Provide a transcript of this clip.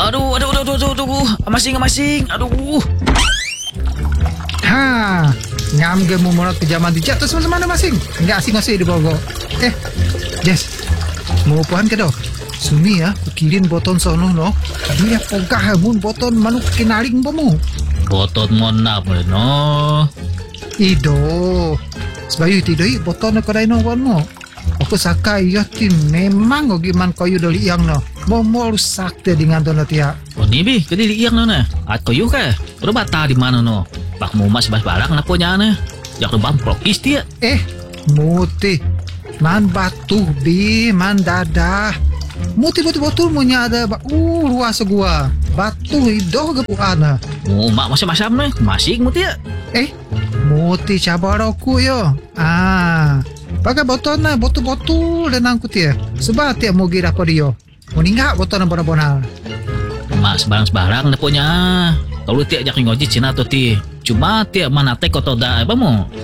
Aduh. Amasing. Aduh. Ha, ngam ge mu morot kejaman dijak terus mana masing. Enggak asing-asing di bawah. Jess. Mau puan ke do? Sumi ya, kilin boton sono no. Dia pogah mun boton manuk kinaling bomu. Boton monap no. Ido. Sebayu tidoi boton ko dai no mo. Aku sakai yo tim memang ogi man koyu doli yang no. Mau rusak te dengan dono tia. Oh ni bi, kedi liang no na. At koyu ka. Udah bata di mana no? Pak mu mas barang na punya na. Jak bam prokis dia. Muti. Man batu bi, man dadah. Muti betul punya ada luas gua. Batu ido ke puana. Oh mak masam-masam na. Masing muti ya. Muti cabar aku yo. Pakai botol na, botol dan angkut ya. Sebab tiap mau gira apa dia. Meninggal botol na bona-bona. Mak sebarang na punya. Kalau tiap jak ngoji Cina tu ti. Cuma tiap mana tek atau dah apa mo?